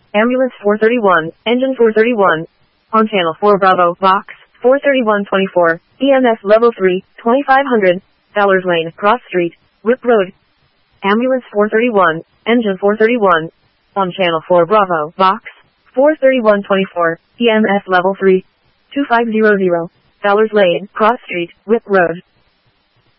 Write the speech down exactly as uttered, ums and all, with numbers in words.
Ambulance four thirty-one, Engine four thirty-one. On Channel four Bravo, Box four thirty-one twenty-four, E M S Level three, twenty-five hundred, Fowler's Lane, Cross Street, Whip Road. Ambulance four thirty-one, Engine four thirty-one. On Channel four Bravo, Box four thirty-one twenty-four, E M S Level three, two five zero zero, Fowler's Lane, Cross Street, Whip Road.